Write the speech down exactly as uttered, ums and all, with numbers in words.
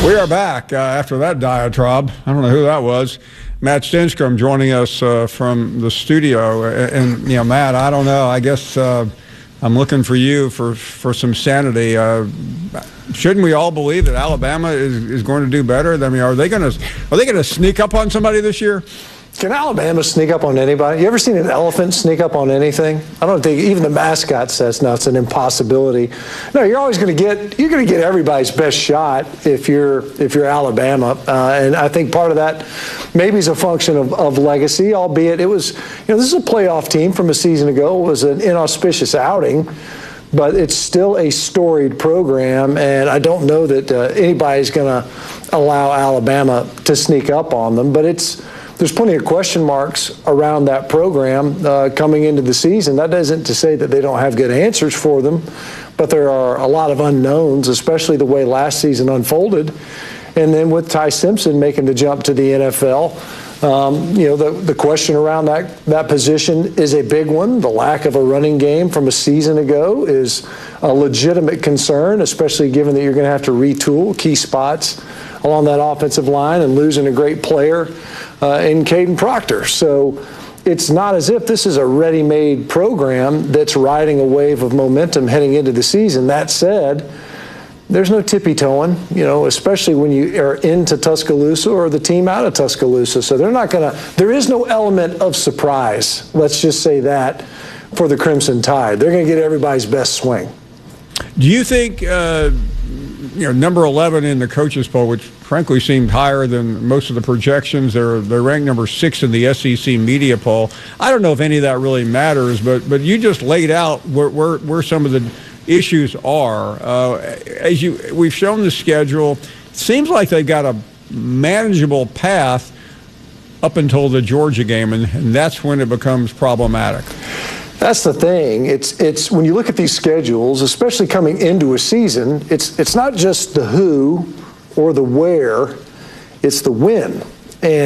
We are back uh, after that diatribe. I don't know who that was. Matt Stenstrom joining us uh, from the studio. And, and, you know, Matt, I don't know. I guess uh, I'm looking for you for, for some sanity. Uh, shouldn't we all believe that Alabama is, is going to do better? I mean, are they going to are they going to sneak up on somebody this year? Can Alabama sneak up on anybody? You ever seen an elephant sneak up on anything? I don't think even the mascot says no, it's an impossibility. No, you're always going to get you're going to get everybody's best shot if you're if you're Alabama, uh, and I think part of that maybe is a function of, of legacy. Albeit it was, you know, this is a playoff team from a season ago. It was an inauspicious outing, but it's still a storied program, and I don't know that uh, anybody's going to allow Alabama to sneak up on them. But it's There's plenty of question marks around that program uh, coming into the season. That isn't to say that they don't have good answers for them, but there are a lot of unknowns, especially the way last season unfolded. And then with Ty Simpson making the jump to the N F L, um, you know, the, the question around that, that position is a big one. The lack of a running game from a season ago is a legitimate concern, especially given that you're going to have to retool key spots along that offensive line and losing a great player uh, in Caden Proctor. So it's not as if this is a ready-made program that's riding a wave of momentum heading into the season. That said, there's no tippy-toeing, you know, especially when you are into Tuscaloosa or the team out of Tuscaloosa. So they're not going to – there is no element of surprise, let's just say that, for the Crimson Tide. They're going to get everybody's best swing. Do you think uh, – you know, number eleven in the coaches poll, which frankly seemed higher than most of the projections. They're they're ranked number six in the S E C media poll. I don't know if any of that really matters, but but you just laid out where where, where some of the issues are. Uh, as you we've shown the schedule, it seems like they've got a manageable path up until the Georgia game, and, and that's when it becomes problematic. That's the thing. It's it's when you look at these schedules, especially coming into a season, it's it's not just the who or the where, it's the when.